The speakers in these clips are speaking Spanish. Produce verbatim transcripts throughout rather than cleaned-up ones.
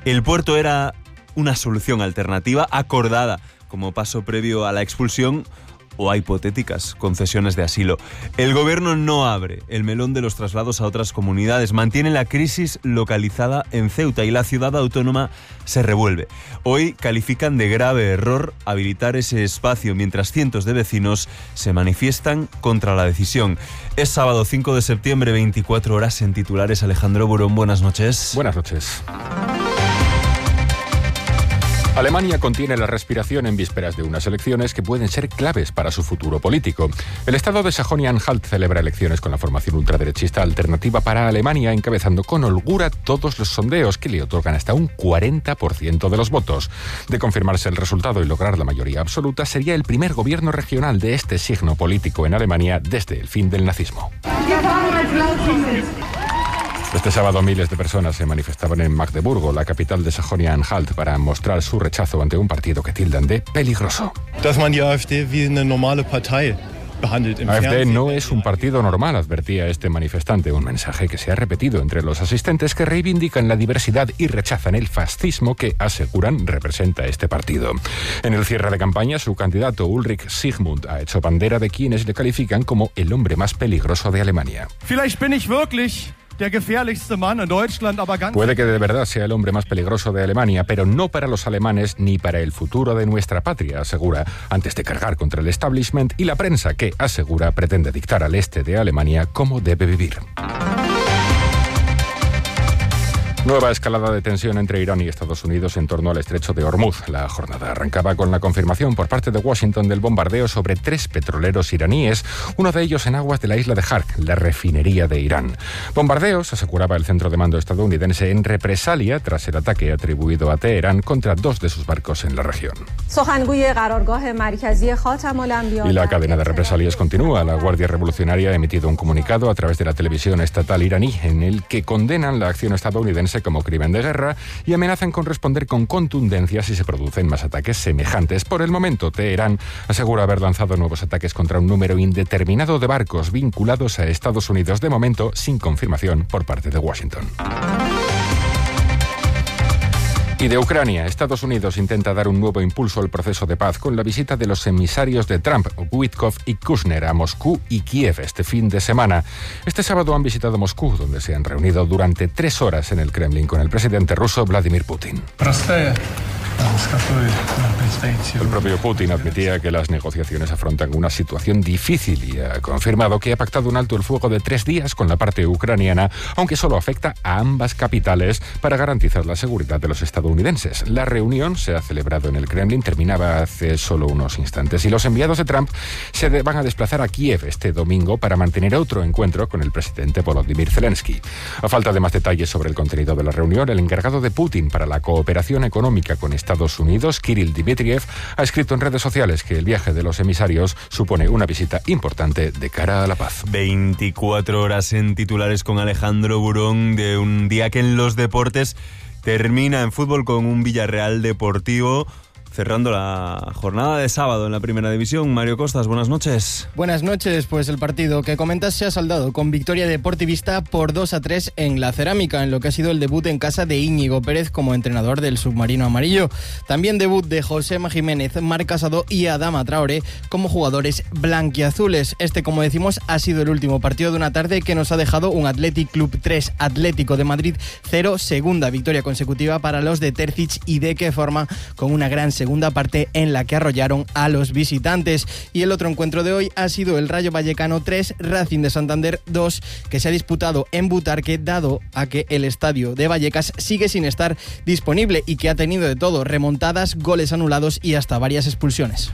El puerto era una solución alternativa acordada como paso previo a la expulsión o a hipotéticas concesiones de asilo. El gobierno no abre el melón de los traslados a otras comunidades, mantiene la crisis localizada en Ceuta y la ciudad autónoma se revuelve. Hoy califican de grave error habilitar ese espacio mientras cientos de vecinos se manifiestan contra la decisión. Es sábado cinco de septiembre, veinticuatro horas en titulares. Alejandro Burón, buenas noches. Buenas noches. Alemania contiene la respiración en vísperas de unas elecciones que pueden ser claves para su futuro político. El estado de Sajonia-Anhalt celebra elecciones con la formación ultraderechista Alternativa para Alemania, encabezando con holgura todos los sondeos que le otorgan hasta un cuarenta por ciento de los votos. De confirmarse el resultado y lograr la mayoría absoluta, sería el primer gobierno regional de este signo político en Alemania desde el fin del nazismo. Este sábado miles de personas se manifestaban en Magdeburgo, la capital de Sajonia-Anhalt, para mostrar su rechazo ante un partido que tildan de peligroso. Dass man die AfD wie eine normale Partei behandelt im AfD Fernsehen. no es un partido normal, advertía este manifestante, un mensaje que se ha repetido entre los asistentes que reivindican la diversidad y rechazan el fascismo que aseguran representa este partido. En el cierre de campaña, su candidato Ulrich Sigmund ha hecho bandera de quienes le califican como el hombre más peligroso de Alemania. Vielleicht bin ich wirklich der gefährlichste Mann in Deutschland, aber ganz... Puede que de verdad sea el hombre más peligroso de Alemania, pero no para los alemanes ni para el futuro de nuestra patria, asegura, antes de cargar contra el establishment y la prensa que, asegura, pretende dictar al este de Alemania cómo debe vivir. Nueva escalada de tensión entre Irán y Estados Unidos en torno al estrecho de Hormuz. La jornada arrancaba con la confirmación por parte de Washington del bombardeo sobre tres petroleros iraníes, uno de ellos en aguas de la isla de Hark, la refinería de Irán. Bombardeos, aseguraba el centro de mando estadounidense, en represalia tras el ataque atribuido a Teherán contra dos de sus barcos en la región. Y la cadena de represalias continúa. La Guardia Revolucionaria ha emitido un comunicado a través de la televisión estatal iraní en el que condenan la acción estadounidense como crimen de guerra y amenazan con responder con contundencia si se producen más ataques semejantes. Por el momento, Teherán asegura haber lanzado nuevos ataques contra un número indeterminado de barcos vinculados a Estados Unidos, de momento sin confirmación por parte de Washington. Y de Ucrania, Estados Unidos intenta dar un nuevo impulso al proceso de paz con la visita de los emisarios de Trump, Witkoff y Kushner, a Moscú y Kiev este fin de semana. Este sábado han visitado Moscú, donde se han reunido durante tres horas en el Kremlin con el presidente ruso Vladimir Putin. El propio Putin admitía que las negociaciones afrontan una situación difícil y ha confirmado que ha pactado un alto el fuego de tres días con la parte ucraniana, aunque solo afecta a ambas capitales para garantizar la seguridad de los estadounidenses. La reunión se ha celebrado en el Kremlin, terminaba hace solo unos instantes, y los enviados de Trump se de- van a desplazar a Kiev este domingo para mantener otro encuentro con el presidente Volodymyr Zelensky. A falta de más detalles sobre el contenido de la reunión, el encargado de Putin para la cooperación económica con Estados Unidos, Kirill Dmitriev, ha escrito en redes sociales que el viaje de los emisarios supone una visita importante de cara a la paz. veinticuatro horas en titulares con Alejandro Burón, de un día que en los deportes termina en fútbol con un Villarreal Deportivo, cerrando la jornada de sábado en la Primera División. Mario Costas, buenas noches. Buenas noches, pues el partido que comentas se ha saldado con victoria deportivista por dos a tres en la Cerámica, en lo que ha sido el debut en casa de Íñigo Pérez como entrenador del submarino amarillo. También debut de Josema Jiménez, Marc Casado y Adama Traoré como jugadores blanquiazules. Este, como decimos, ha sido el último partido de una tarde que nos ha dejado un Athletic Club tres, Atlético de Madrid cero, segunda victoria consecutiva para los de Terzic, y de qué forma, con una gran segunda segunda parte en la que arrollaron a los visitantes. Y el otro encuentro de hoy ha sido el Rayo Vallecano tres, Racing de Santander dos, que se ha disputado en Butarque, dado a que el estadio de Vallecas sigue sin estar disponible y que ha tenido de todo: remontadas, goles anulados y hasta varias expulsiones.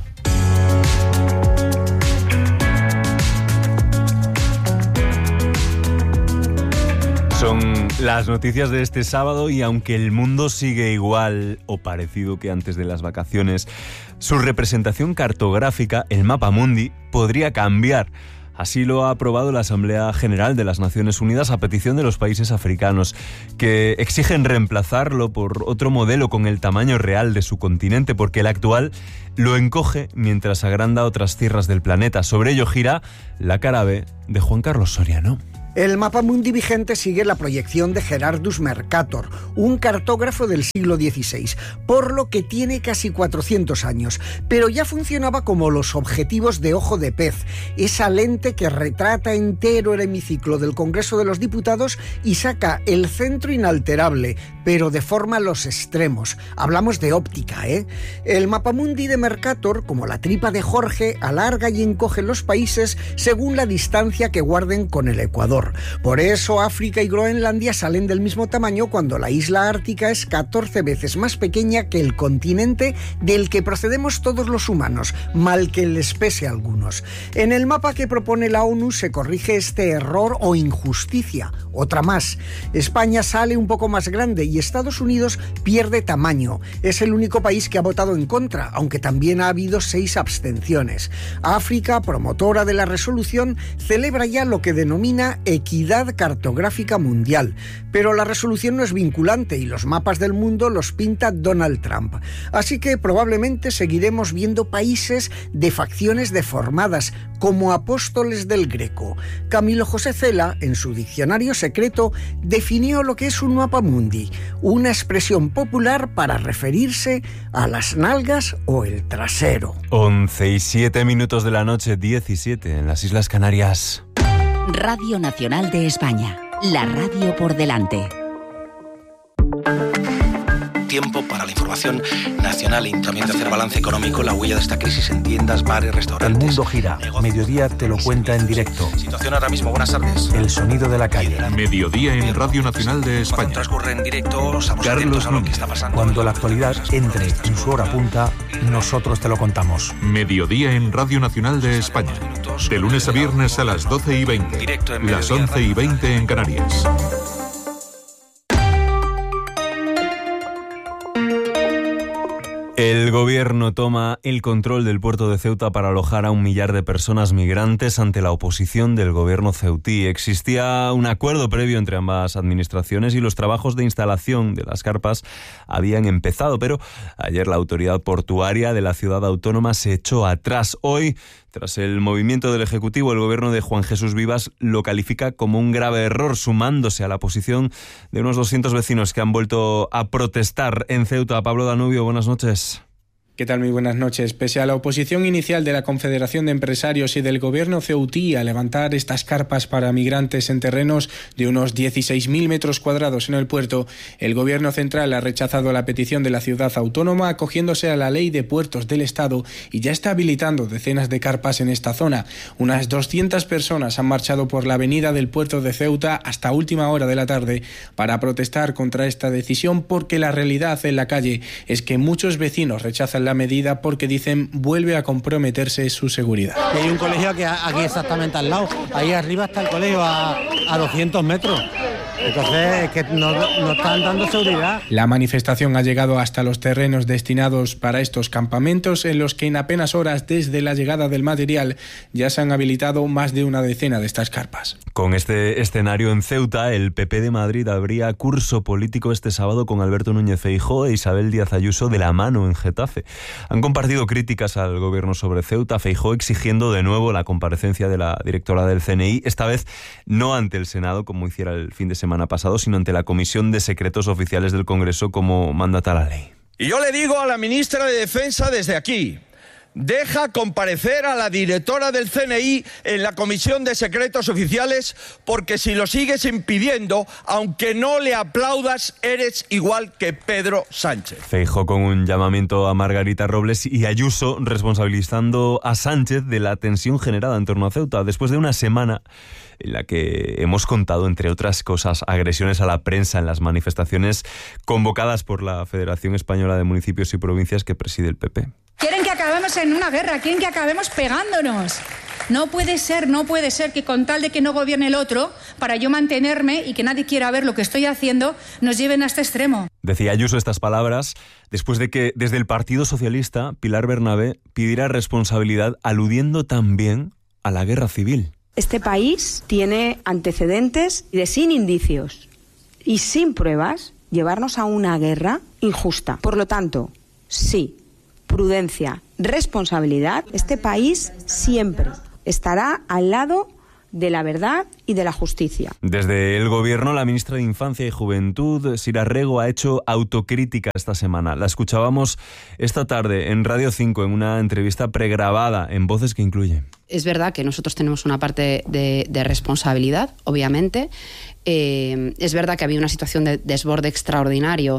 Son las noticias de este sábado, y aunque el mundo sigue igual o parecido que antes de las vacaciones, su representación cartográfica, el Mapa Mundi, podría cambiar. Así lo ha aprobado la Asamblea General de las Naciones Unidas a petición de los países africanos, que exigen reemplazarlo por otro modelo con el tamaño real de su continente, porque el actual lo encoge mientras agranda otras tierras del planeta. Sobre ello gira la cara B de Juan Carlos Soriano. El mapamundi vigente sigue la proyección de Gerardus Mercator, un cartógrafo del siglo dieciséis, por lo que tiene casi cuatrocientos años, pero ya funcionaba como los objetivos de ojo de pez, esa lente que retrata entero el hemiciclo del Congreso de los Diputados y saca el centro inalterable, pero deforma los extremos. Hablamos de óptica, ¿eh? El mapamundi de Mercator, como la tripa de Jorge, alarga y encoge los países según la distancia que guarden con el Ecuador. Por eso África y Groenlandia salen del mismo tamaño cuando la isla ártica es catorce veces más pequeña que el continente del que procedemos todos los humanos, mal que les pese a algunos. En el mapa que propone la ONU se corrige este error o injusticia. Otra más. España sale un poco más grande y Estados Unidos pierde tamaño. Es el único país que ha votado en contra, aunque también ha habido seis abstenciones. África, promotora de la resolución, celebra ya lo que denomina equidad cartográfica mundial, pero la resolución no es vinculante y los mapas del mundo los pinta Donald Trump. Así que probablemente seguiremos viendo países de facciones deformadas, como apóstoles del Greco. Camilo José Cela, en su diccionario secreto, definió lo que es un mapamundi, una expresión popular para referirse a las nalgas o el trasero. once y siete minutos de la noche, diecisiete en las Islas Canarias. Radio Nacional de España, la radio por delante. Tiempo para la información nacional y también de hacer balance económico, la huella de esta crisis en tiendas, bares, restaurantes. El mundo gira. Negocios. Mediodía te lo cuenta en directo. Situación ahora mismo, buenas tardes. El sonido de la calle. Mediodía en Radio Nacional de España. Cuando transcurre en directo, estamos atentos a lo que está pasando. Cuando la actualidad entre en su hora punta, nosotros te lo contamos. Mediodía en Radio Nacional de España. De lunes a viernes a las doce y veinte. Las once y veinte en Canarias. El gobierno toma el control del puerto de Ceuta para alojar a un millar de personas migrantes ante la oposición del gobierno ceutí. Existía un acuerdo previo entre ambas administraciones y los trabajos de instalación de las carpas habían empezado, pero ayer la autoridad portuaria de la ciudad autónoma se echó atrás. Hoy, tras el movimiento del Ejecutivo, el gobierno de Juan Jesús Vivas lo califica como un grave error, sumándose a la posición de unos doscientos vecinos que han vuelto a protestar en Ceuta. Pablo Danubio, buenas noches. ¿Qué tal? Muy buenas noches. Pese a la oposición inicial de la Confederación de Empresarios y del gobierno ceutí a levantar estas carpas para migrantes en terrenos de unos dieciséis mil metros cuadrados en el puerto, el gobierno central ha rechazado la petición de la ciudad autónoma acogiéndose a la ley de puertos del Estado y ya está habilitando decenas de carpas en esta zona. Unas doscientas personas han marchado por la avenida del puerto de Ceuta hasta última hora de la tarde para protestar contra esta decisión, porque la realidad en la calle es que muchos vecinos rechazan la medida porque dicen vuelve a comprometerse su seguridad. Hay un colegio que aquí exactamente al lado, ahí arriba está el colegio a, a doscientos metros. Entonces, es que no, no están dando seguridad. La manifestación ha llegado hasta los terrenos destinados para estos campamentos, en los que en apenas horas desde la llegada del material ya se han habilitado más de una decena de estas carpas. Con este escenario en Ceuta, el P P de Madrid abría curso político este sábado con Alberto Núñez Feijóo e Isabel Díaz Ayuso de la mano en Getafe. Han compartido críticas al gobierno sobre Ceuta, Feijóo exigiendo de nuevo la comparecencia de la directora del C N I, esta vez no ante el Senado como hiciera el fin de semana pasado, sino ante la Comisión de Secretos Oficiales del Congreso, como mandata la ley. Y yo le digo a la ministra de Defensa desde aquí: deja comparecer a la directora del C N I en la Comisión de Secretos Oficiales, porque si lo sigues impidiendo, aunque no le aplaudas, eres igual que Pedro Sánchez. Feijóo con un llamamiento a Margarita Robles y Ayuso responsabilizando a Sánchez de la tensión generada en torno a Ceuta, después de una semana en la que hemos contado, entre otras cosas, agresiones a la prensa en las manifestaciones convocadas por la Federación Española de Municipios y Provincias que preside el P P. Quieren que acabemos en una guerra, quieren que acabemos pegándonos. No puede ser, no puede ser que con tal de que no gobierne el otro, para yo mantenerme y que nadie quiera ver lo que estoy haciendo, nos lleven a este extremo. Decía Ayuso estas palabras después de que desde el Partido Socialista Pilar Bernabé pidiera responsabilidad, aludiendo también a la guerra civil. Este país tiene antecedentes de, sin indicios y sin pruebas, llevarnos a una guerra injusta. Por lo tanto, sí, prudencia, responsabilidad. Este país siempre estará al lado de la verdad y de la justicia. Desde el Gobierno, la ministra de Infancia y Juventud, Sira Rego, ha hecho autocrítica esta semana. La escuchábamos esta tarde en Radio cinco en una entrevista pregrabada en Voces que Incluye. Es verdad que nosotros tenemos una parte de, de responsabilidad, obviamente. Eh, es verdad que había una situación de desborde extraordinario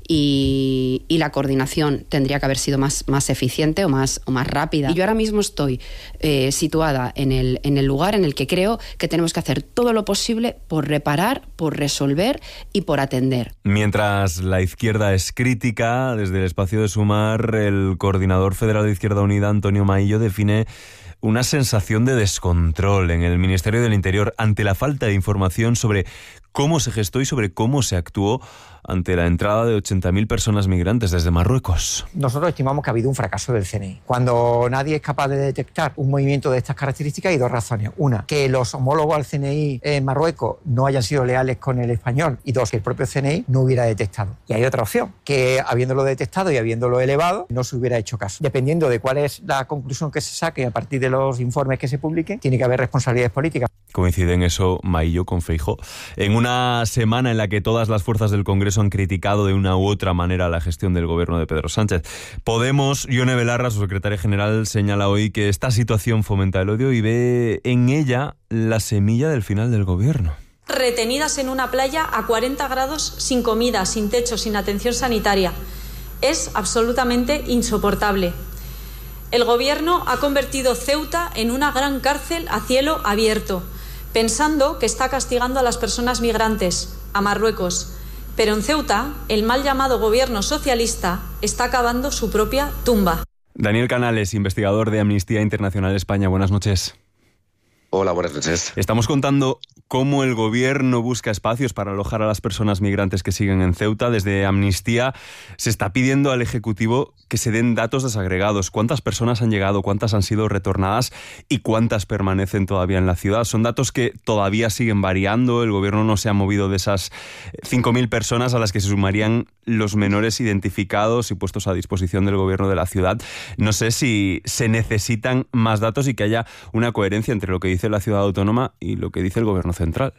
y, y la coordinación tendría que haber sido más, más eficiente o más, o más rápida. Y yo ahora mismo estoy eh, situada en el, en el lugar en el que creo que tenemos que hacer todo lo posible por reparar, por resolver y por atender. Mientras la izquierda es crítica, desde el espacio de Sumar, el coordinador federal de Izquierda Unida, Antonio Maillo, define una sensación de descontrol en el Ministerio del Interior ante la falta de información sobre cómo se gestó y sobre cómo se actuó ante la entrada de ochenta mil personas migrantes desde Marruecos. Nosotros estimamos que ha habido un fracaso del C N I. Cuando nadie es capaz de detectar un movimiento de estas características, hay dos razones. Una, que los homólogos al C N I en Marruecos no hayan sido leales con el español. Y dos, que el propio C N I no hubiera detectado. Y hay otra opción, que habiéndolo detectado y habiéndolo elevado, no se hubiera hecho caso. Dependiendo de cuál es la conclusión que se saque a partir de los informes que se publiquen, tiene que haber responsabilidades políticas. Coincide en eso Maillo con Feijóo. En una semana en la que todas las fuerzas del Congreso han criticado de una u otra manera la gestión del gobierno de Pedro Sánchez. Podemos, Ione Belarra, su secretaria general, señala hoy que esta situación fomenta el odio y ve en ella la semilla del final del gobierno. Retenidas en una playa a cuarenta grados, sin comida, sin techo, sin atención sanitaria. Es absolutamente insoportable. El gobierno ha convertido Ceuta en una gran cárcel a cielo abierto, pensando que está castigando a las personas migrantes, a Marruecos. Pero en Ceuta, el mal llamado gobierno socialista está cavando su propia tumba. Daniel Canales, investigador de Amnistía Internacional España. Buenas noches. Hola, buenas noches. Estamos contando cómo el gobierno busca espacios para alojar a las personas migrantes que siguen en Ceuta. Desde Amnistía se está pidiendo al Ejecutivo que se den datos desagregados. ¿Cuántas personas han llegado? ¿Cuántas han sido retornadas? ¿Y cuántas permanecen todavía en la ciudad? Son datos que todavía siguen variando. El gobierno no se ha movido de esas cinco mil personas a las que se sumarían los menores identificados y puestos a disposición del gobierno de la ciudad. No sé si se necesitan más datos y que haya una coherencia entre lo que dice la ciudad autónoma y lo que dice el gobierno central.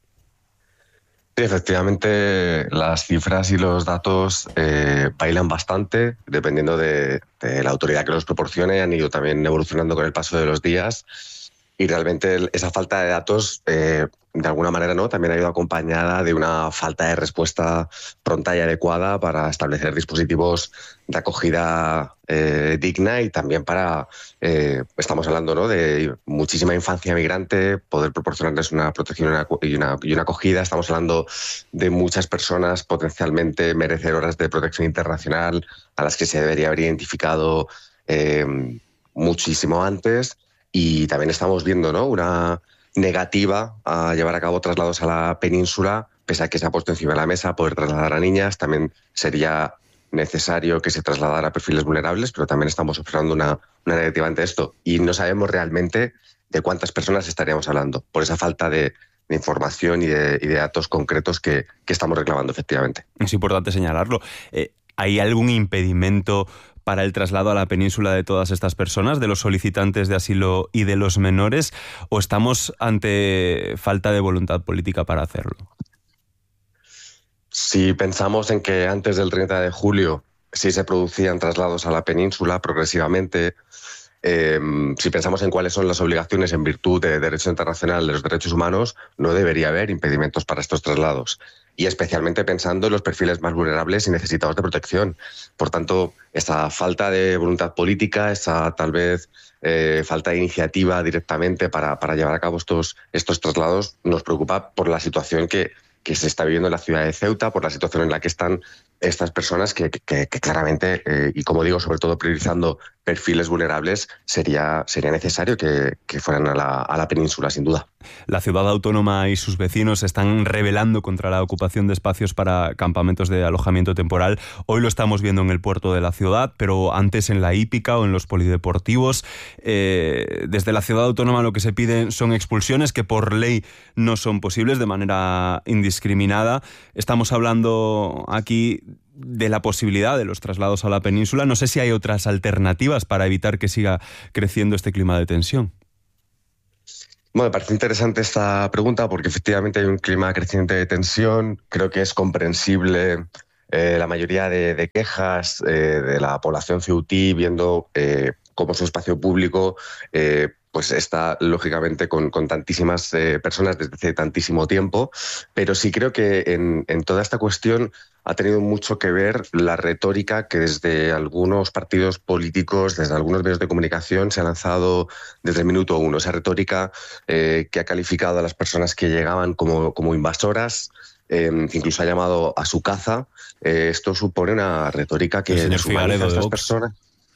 Sí, efectivamente, las cifras y los datos eh, bailan bastante, dependiendo de, de la autoridad que los proporcione. Han ido también evolucionando con el paso de los días y realmente el, esa falta de datos, eh, de alguna manera, ¿no?, también ha ido acompañada de una falta de respuesta pronta y adecuada para establecer dispositivos de acogida eh, digna y también para, eh, estamos hablando, ¿no?, de muchísima infancia migrante, poder proporcionarles una protección y una, y una acogida. Estamos hablando de muchas personas potencialmente merecedoras de protección internacional a las que se debería haber identificado eh, muchísimo antes. Y también estamos viendo, ¿no?, una negativa a llevar a cabo traslados a la península, pese a que se ha puesto encima de la mesa poder trasladar a niñas. También sería necesario que se trasladara a perfiles vulnerables, pero también estamos observando una, una negativa ante esto. Y no sabemos realmente de cuántas personas estaríamos hablando, por esa falta de, de información y de, y de datos concretos que, que estamos reclamando, efectivamente. Es importante señalarlo. Eh, ¿Hay algún impedimento para el traslado a la península de todas estas personas, de los solicitantes de asilo y de los menores, o estamos ante falta de voluntad política para hacerlo? Si pensamos en que antes del treinta de julio sí se producían traslados a la península progresivamente, eh, si pensamos en cuáles son las obligaciones en virtud de derecho internacional de los derechos humanos, no debería haber impedimentos para estos traslados. Y especialmente pensando en los perfiles más vulnerables y necesitados de protección. Por tanto, esa falta de voluntad política, esa tal vez eh, falta de iniciativa directamente para, para llevar a cabo estos, estos traslados, nos preocupa por la situación que, que se está viviendo en la ciudad de Ceuta, por la situación en la que están estas personas que, que, que claramente, eh, y como digo, sobre todo priorizando perfiles vulnerables, sería, sería necesario que, que fueran a la, a la península, sin duda. La ciudad autónoma y sus vecinos se están rebelando contra la ocupación de espacios para campamentos de alojamiento temporal. Hoy lo estamos viendo en el puerto de la ciudad, pero antes en la hípica o en los polideportivos. Eh, desde la ciudad autónoma lo que se piden son expulsiones que por ley no son posibles de manera indiscriminada. Estamos hablando aquí de la posibilidad de los traslados a la península. No sé si hay otras alternativas para evitar que siga creciendo este clima de tensión. Bueno, me parece interesante esta pregunta porque efectivamente hay un clima creciente de tensión. Creo que es comprensible eh, la mayoría de, de quejas eh, de la población ceutí viendo eh, cómo su espacio público eh, pues está lógicamente con, con tantísimas eh, personas desde hace tantísimo tiempo. Pero sí creo que en, en toda esta cuestión ha tenido mucho que ver la retórica que desde algunos partidos políticos, desde algunos medios de comunicación se ha lanzado desde el minuto uno. Esa retórica eh, que ha calificado a las personas que llegaban como, como invasoras, eh, incluso ha llamado a su caza. Eh, esto supone una retórica que deshumaniza a estas personas.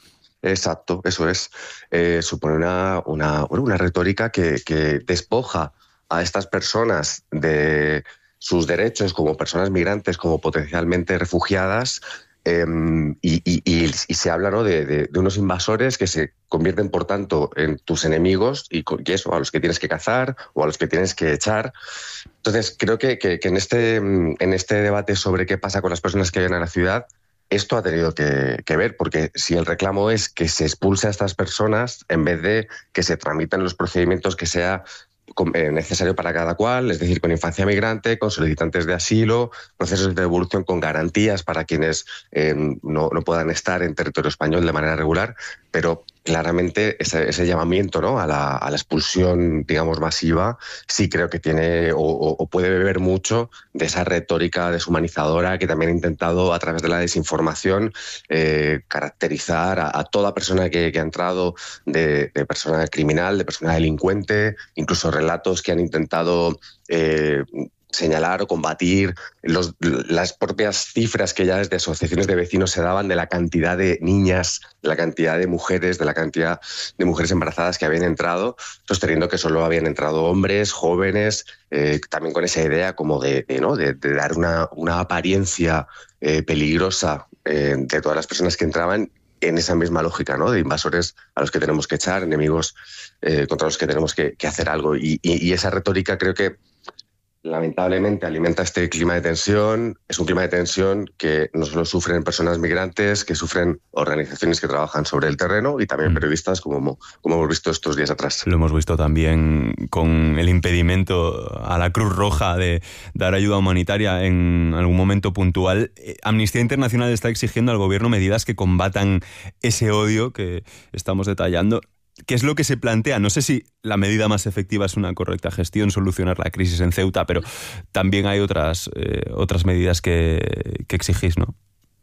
Exacto, eso es. Eh, supone una, una, una retórica que, que despoja a estas personas de sus derechos como personas migrantes, como potencialmente refugiadas, eh, y, y, y, y se habla, ¿no?, de, de, de unos invasores que se convierten, por tanto, en tus enemigos y, y eso, a los que tienes que cazar o a los que tienes que echar. Entonces, creo que, que, que en, este, en este debate sobre qué pasa con las personas que vienen a la ciudad, esto ha tenido que, que ver, porque si el reclamo es que se expulse a estas personas en vez de que se tramiten los procedimientos que sea necesario para cada cual, es decir, con infancia migrante, con solicitantes de asilo, procesos de devolución con garantías para quienes eh, no, no puedan estar en territorio español de manera regular, pero claramente ese, ese llamamiento, ¿no?, a la, a la expulsión, digamos, masiva, sí creo que tiene o, o puede beber mucho de esa retórica deshumanizadora que también ha intentado, a través de la desinformación, eh, caracterizar a, a toda persona que, que ha entrado de, de persona criminal, de persona delincuente, incluso relatos que han intentado eh, señalar o combatir los, las propias cifras que ya desde asociaciones de vecinos se daban de la cantidad de niñas, de la cantidad de mujeres, de la cantidad de mujeres embarazadas que habían entrado, sosteniendo que solo habían entrado hombres, jóvenes, eh, también con esa idea como de, de, ¿no? de, de dar una, una apariencia eh, peligrosa eh, de todas las personas que entraban, en esa misma lógica, ¿no?, de invasores a los que tenemos que echar, enemigos eh, contra los que tenemos que, que hacer algo. Y, y, y esa retórica creo que lamentablemente alimenta este clima de tensión. Es un clima de tensión que no solo sufren personas migrantes, que sufren organizaciones que trabajan sobre el terreno y también periodistas, como, como hemos visto estos días atrás. Lo hemos visto también con el impedimento a la Cruz Roja de dar ayuda humanitaria en algún momento puntual. Amnistía Internacional está exigiendo al gobierno medidas que combatan ese odio que estamos detallando. ¿Qué es lo que se plantea? No sé si la medida más efectiva es una correcta gestión, solucionar la crisis en Ceuta, pero también hay otras, eh, otras medidas que, que exigís, ¿no?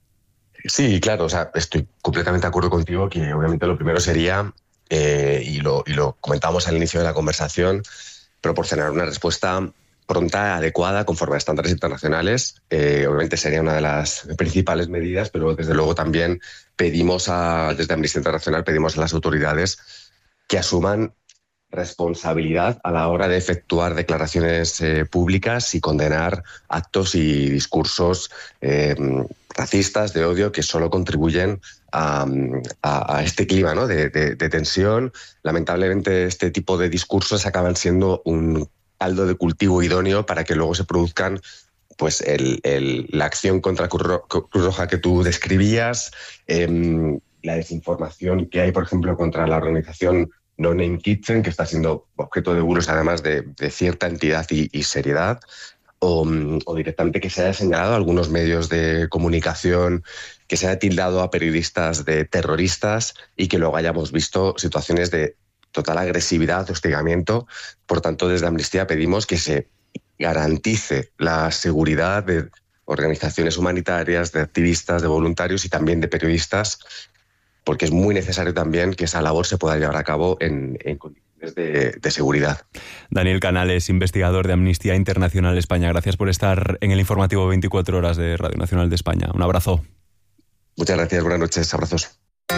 Sí, claro, o sea, estoy completamente de acuerdo contigo que obviamente lo primero sería, eh, y, lo, y lo comentábamos al inicio de la conversación, proporcionar una respuesta pronta, adecuada, conforme a estándares internacionales. Eh, obviamente sería una de las principales medidas, pero desde luego también pedimos a, desde Amnistía Internacional pedimos a las autoridades que asuman responsabilidad a la hora de efectuar declaraciones eh, públicas y condenar actos y discursos eh, racistas, de odio, que solo contribuyen a, a, a este clima, ¿no?, de, de, de tensión. Lamentablemente este tipo de discursos acaban siendo un caldo de cultivo idóneo para que luego se produzcan pues el, el, la acción contra Cruz Roja que tú describías, eh, la desinformación que hay, por ejemplo, contra la organización No Name Kitchen, que está siendo objeto de bulos además de, de cierta entidad y, y seriedad, o, o directamente que se haya señalado a algunos medios de comunicación, que se haya tildado a periodistas de terroristas y que luego hayamos visto situaciones de total agresividad, hostigamiento. Por tanto, desde Amnistía pedimos que se garantice la seguridad de organizaciones humanitarias, de activistas, de voluntarios y también de periodistas, porque es muy necesario también que esa labor se pueda llevar a cabo en, en condiciones de, de seguridad. Daniel Canales, investigador de Amnistía Internacional España, gracias por estar en el informativo veinticuatro horas de Radio Nacional de España. Un abrazo. Muchas gracias, buenas noches, abrazos.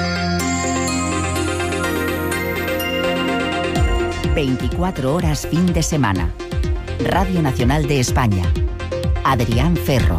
veinticuatro horas fin de semana. Radio Nacional de España. Adrián Ferro.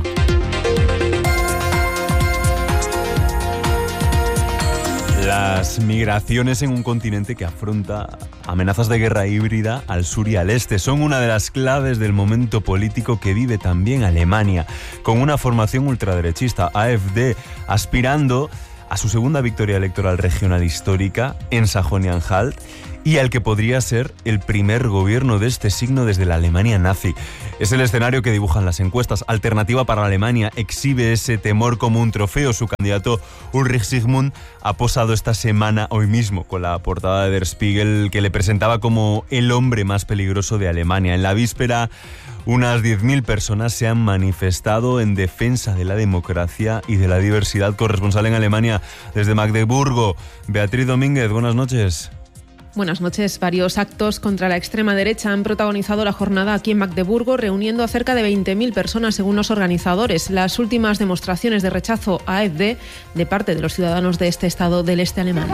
Las migraciones en un continente que afronta amenazas de guerra híbrida al sur y al este son una de las claves del momento político que vive también Alemania, con una formación ultraderechista, A F D, aspirando a su segunda victoria electoral regional histórica en Sajonia-Anhalt y al que podría ser el primer gobierno de este signo desde la Alemania nazi. Es el escenario que dibujan las encuestas. Alternativa para Alemania exhibe ese temor como un trofeo. Su candidato Ulrich Sigmund ha posado esta semana, hoy mismo, con la portada de Der Spiegel, que le presentaba como el hombre más peligroso de Alemania. En la víspera, unas diez mil personas se han manifestado en defensa de la democracia y de la diversidad. Corresponsal en Alemania desde Magdeburgo, Beatriz Domínguez, buenas noches. Buenas noches. Varios actos contra la extrema derecha han protagonizado la jornada aquí en Magdeburgo, reuniendo a cerca de veinte mil personas según los organizadores. Las últimas demostraciones de rechazo a AfD de parte de los ciudadanos de este estado del este alemán.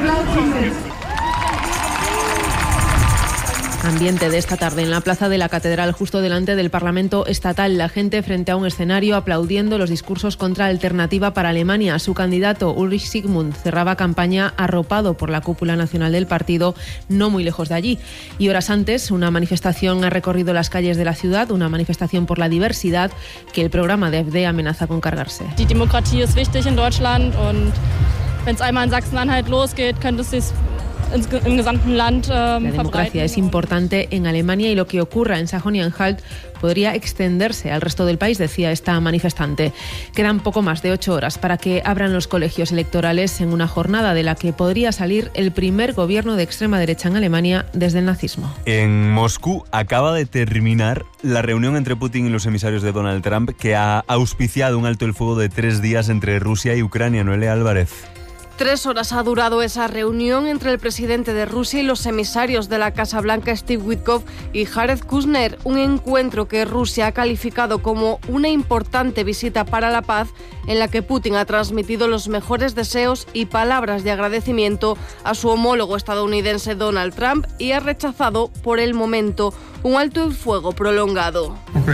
Ambiente de esta tarde en la plaza de la Catedral, justo delante del Parlamento Estatal. La gente frente a un escenario aplaudiendo los discursos contra Alternativa para Alemania. Su candidato, Ulrich Sigmund, cerraba campaña arropado por la cúpula nacional del partido, no muy lejos de allí. Y horas antes, una manifestación ha recorrido las calles de la ciudad, una manifestación por la diversidad que el programa de AfD amenaza con cargarse. Die Demokratie ist wichtig in Deutschland und wenn es einmal in Sachsen-Anhalt losgeht, könnte es sich im gesamten Land äh, La democracia es importante en Alemania y lo que ocurra en Sajonia-Anhalt podría extenderse al resto del país, decía esta manifestante. Quedan poco más de ocho horas para que abran los colegios electorales en una jornada de la que podría salir el primer gobierno de extrema derecha en Alemania desde el nazismo. En Moscú acaba de terminar la reunión entre Putin y los emisarios de Donald Trump, que ha auspiciado un alto el fuego de tres días entre Rusia y Ucrania. Noelia Álvarez. Tres horas ha durado esa reunión entre el presidente de Rusia y los emisarios de la Casa Blanca, Steve Witkoff y Jared Kushner, un encuentro que Rusia ha calificado como una importante visita para la paz, en la que Putin ha transmitido los mejores deseos y palabras de agradecimiento a su homólogo estadounidense Donald Trump y ha rechazado, por el momento, un alto el fuego prolongado.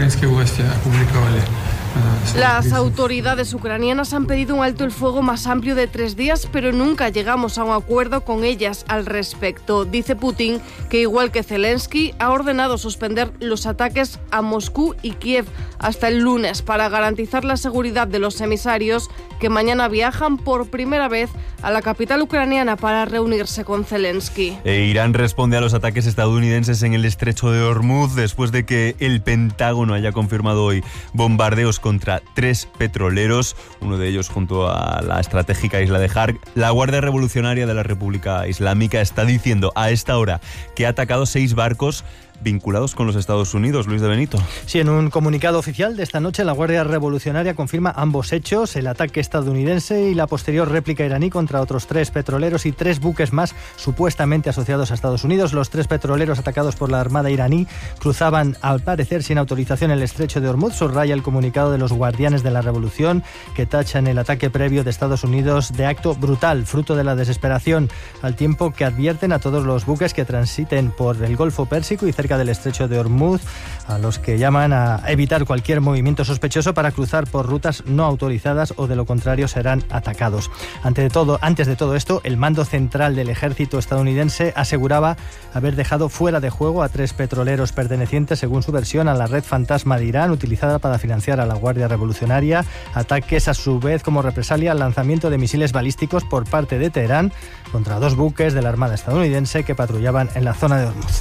Las autoridades ucranianas han pedido un alto el fuego más amplio de tres días, pero nunca llegamos a un acuerdo con ellas al respecto. Dice Putin que, igual que Zelensky, ha ordenado suspender los ataques a Moscú y Kiev hasta el lunes para garantizar la seguridad de los emisarios que mañana viajan por primera vez a la capital ucraniana para reunirse con Zelensky. E Irán responde a los ataques estadounidenses en el estrecho de Hormuz después de que el Pentágono haya confirmado hoy bombardeos contra tres petroleros, uno de ellos junto a la estratégica isla de Harg. La Guardia Revolucionaria de la República Islámica está diciendo a esta hora que ha atacado seis barcos vinculados con los Estados Unidos. Luis de Benito. Sí, en un comunicado oficial de esta noche, la Guardia Revolucionaria confirma ambos hechos, el ataque estadounidense y la posterior réplica iraní contra otros tres petroleros y tres buques más supuestamente asociados a Estados Unidos. Los tres petroleros atacados por la Armada iraní cruzaban, al parecer, sin autorización el estrecho de Hormuz, subraya el comunicado de los Guardianes de la Revolución, que tachan el ataque previo de Estados Unidos de acto brutal, fruto de la desesperación, al tiempo que advierten a todos los buques que transiten por el Golfo Pérsico y cerca del estrecho de Hormuz, a los que llaman a evitar cualquier movimiento sospechoso para cruzar por rutas no autorizadas o de lo contrario serán atacados. Ante de todo, antes de todo esto, el mando central del ejército estadounidense aseguraba haber dejado fuera de juego a tres petroleros pertenecientes, según su versión, a la red fantasma de Irán utilizada para financiar a la Guardia Revolucionaria, ataques a su vez como represalia al lanzamiento de misiles balísticos por parte de Teherán contra dos buques de la Armada estadounidense que patrullaban en la zona de Hormuz.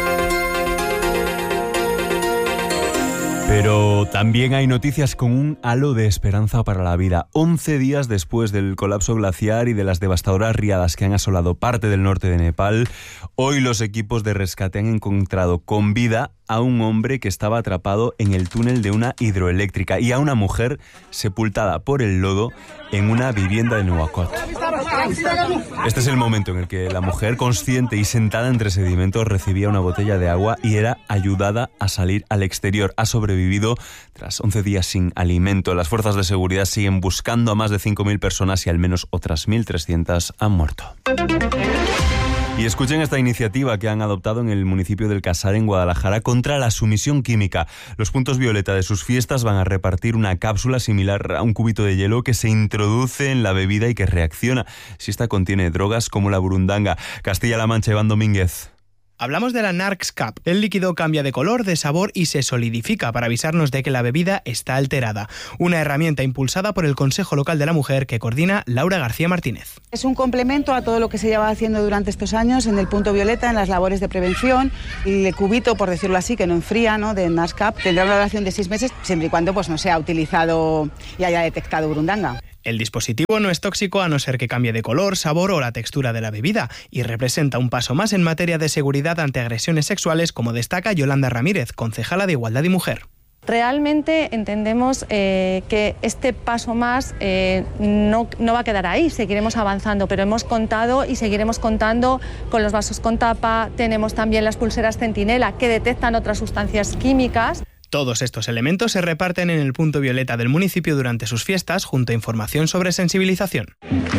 Pero también hay noticias con un halo de esperanza para la vida. once días después del colapso glaciar y de las devastadoras riadas que han asolado parte del norte de Nepal, hoy los equipos de rescate han encontrado con vida a un hombre que estaba atrapado en el túnel de una hidroeléctrica y a una mujer sepultada por el lodo en una vivienda de Nuwakot. Este es el momento en el que la mujer, consciente y sentada entre sedimentos, recibía una botella de agua y era ayudada a salir al exterior. Ha sobrevivido tras once días sin alimento. Las fuerzas de seguridad siguen buscando a más de cinco mil personas y al menos otras mil trescientas han muerto. Y escuchen esta iniciativa que han adoptado en el municipio del Casar, en Guadalajara, contra la sumisión química. Los puntos violeta de sus fiestas van a repartir una cápsula similar a un cubito de hielo que se introduce en la bebida y que reacciona si esta contiene drogas como la burundanga. Castilla-La Mancha, Iván Domínguez. Hablamos de la Narcs Cap. El líquido cambia de color, de sabor y se solidifica para avisarnos de que la bebida está alterada. Una herramienta impulsada por el Consejo Local de la Mujer que coordina Laura García Martínez. Es un complemento a todo lo que se lleva haciendo durante estos años en el punto violeta, en las labores de prevención. El cubito, por decirlo así, que no enfría, ¿no?, de Narcs Cap, tendrá una duración de seis meses siempre y cuando pues, no sea utilizado y haya detectado burundanga. El dispositivo no es tóxico a no ser que cambie de color, sabor o la textura de la bebida y representa un paso más en materia de seguridad ante agresiones sexuales, como destaca Yolanda Ramírez, concejala de Igualdad y Mujer. Realmente entendemos eh, que este paso más eh, no, no va a quedar ahí, seguiremos avanzando, pero hemos contado y seguiremos contando con los vasos con tapa, tenemos también las pulseras Centinela que detectan otras sustancias químicas. Todos estos elementos se reparten en el punto violeta del municipio durante sus fiestas, junto a información sobre sensibilización.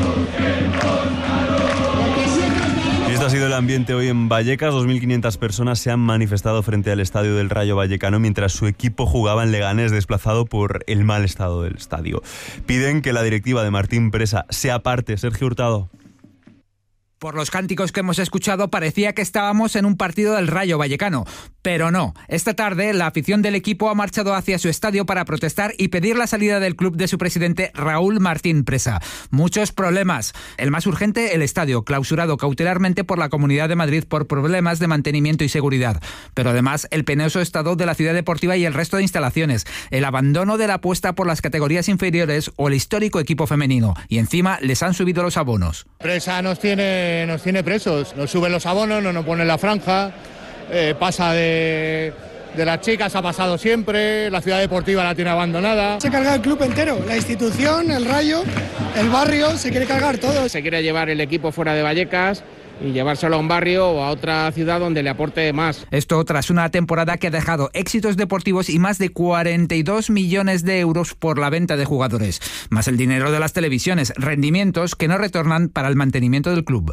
Y este ha sido el ambiente hoy en Vallecas. dos mil quinientas personas se han manifestado frente al estadio del Rayo Vallecano mientras su equipo jugaba en Leganés, desplazado por el mal estado del estadio. Piden que la directiva de Martín Presa se aparte. Sergio Hurtado. Por los cánticos que hemos escuchado parecía que estábamos en un partido del Rayo Vallecano, pero no. Esta tarde la afición del equipo ha marchado hacia su estadio para protestar y pedir la salida del club de su presidente Raúl Martín Presa. Muchos problemas. El más urgente, el estadio, clausurado cautelarmente por la Comunidad de Madrid por problemas de mantenimiento y seguridad. Pero además el penoso estado de la ciudad deportiva y el resto de instalaciones, el abandono de la apuesta por las categorías inferiores o el histórico equipo femenino. Y encima les han subido los abonos. Presa nos tiene nos tiene presos, nos suben los abonos, no nos ponen la franja, eh, pasa de, de las chicas, ha pasado siempre, la ciudad deportiva la tiene abandonada. Se carga el club entero, la institución, el Rayo, el barrio, se quiere cargar todo. Se quiere llevar el equipo fuera de Vallecas y llevárselo a un barrio o a otra ciudad donde le aporte más. Esto tras una temporada que ha dejado éxitos deportivos y más de cuarenta y dos millones de euros por la venta de jugadores, más el dinero de las televisiones, rendimientos que no retornan para el mantenimiento del club.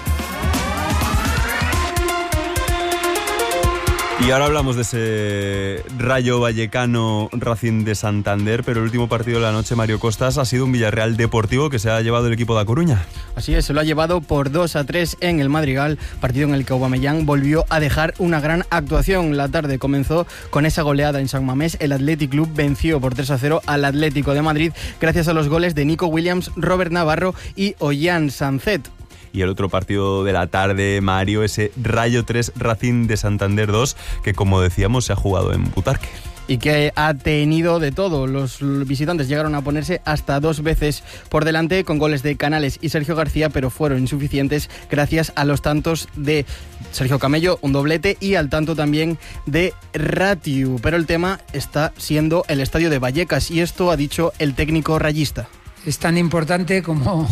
Y ahora hablamos de ese Rayo Vallecano Racing de Santander, pero el último partido de la noche, Mario Costas, ha sido un Villarreal Deportivo que se ha llevado el equipo de A Coruña. Así es, se lo ha llevado por dos a tres en el Madrigal, partido en el que Aubameyang volvió a dejar una gran actuación. La tarde comenzó con esa goleada en San Mamés. El Athletic Club venció por tres a cero al Atlético de Madrid gracias a los goles de Nico Williams, Robert Navarro y Ollán Sancet. Y el otro partido de la tarde, Mario, ese Rayo tres, Racing de Santander dos, que como decíamos se ha jugado en Butarque. Y que ha tenido de todo. Los visitantes llegaron a ponerse hasta dos veces por delante con goles de Canales y Sergio García, pero fueron insuficientes gracias a los tantos de Sergio Camello, un doblete, y al tanto también de Ratiu. Pero el tema está siendo el estadio de Vallecas, y esto ha dicho el técnico rayista. Es tan importante como...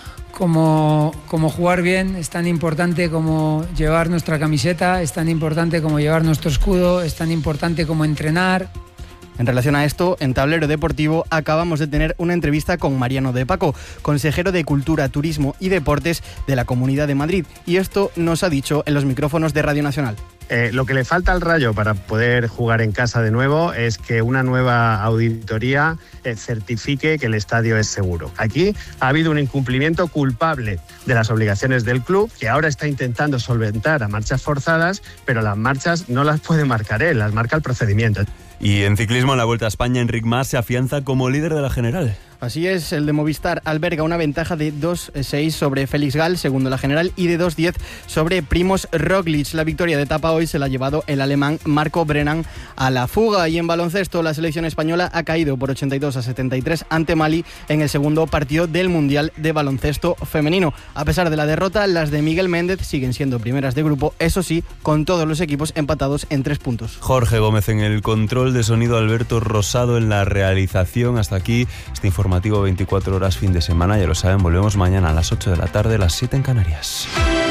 Como, como jugar bien, es tan importante como llevar nuestra camiseta, es tan importante como llevar nuestro escudo, es tan importante como entrenar. En relación a esto, en Tablero Deportivo acabamos de tener una entrevista con Mariano de Paco, consejero de Cultura, Turismo y Deportes de la Comunidad de Madrid, y esto nos ha dicho en los micrófonos de Radio Nacional. Eh, lo que le falta al Rayo para poder jugar en casa de nuevo es que una nueva auditoría eh, certifique que el estadio es seguro. Aquí ha habido un incumplimiento culpable de las obligaciones del club, que ahora está intentando solventar a marchas forzadas, pero las marchas no las puede marcar él, las marca el procedimiento. Y en ciclismo, en la Vuelta a España, Enric Mas se afianza como líder de la general. Así es, el de Movistar alberga una ventaja de dos seis sobre Félix Gal, segundo la general, y de dos diez sobre Primož Roglič. La victoria de etapa hoy se la ha llevado el alemán Marco Brennan a la fuga. Y en baloncesto, la selección española ha caído por ochenta y dos a setenta y tres ante Mali en el segundo partido del Mundial de Baloncesto Femenino. A pesar de la derrota, las de Miguel Méndez siguen siendo primeras de grupo, eso sí, con todos los equipos empatados en tres puntos. Jorge Gómez en el control de sonido, Alberto Rosado en la realización. Hasta aquí este informativo veinticuatro horas fin de semana, ya lo saben, volvemos mañana a las ocho de la tarde, las siete en Canarias.